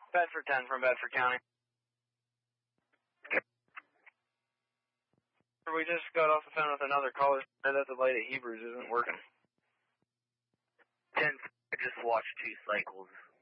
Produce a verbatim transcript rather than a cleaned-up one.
Bedford ten from Bedford County. We just got off the phone with another caller that the light at Hebrews isn't working. ten, I just watched two cycles.